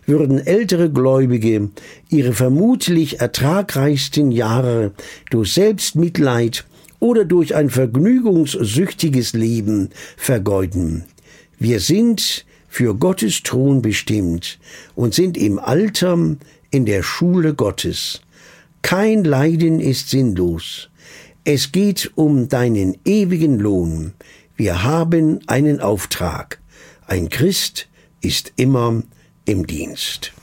würden ältere Gläubige ihre vermutlich ertragreichsten Jahre durch Selbstmitleid oder durch ein vergnügungssüchtiges Leben vergeuden. Wir sind für Gottes Thron bestimmt und sind im Alter in der Schule Gottes. Kein Leiden ist sinnlos. Es geht um deinen ewigen Lohn. Wir haben einen Auftrag. Ein Christ ist immer im Dienst.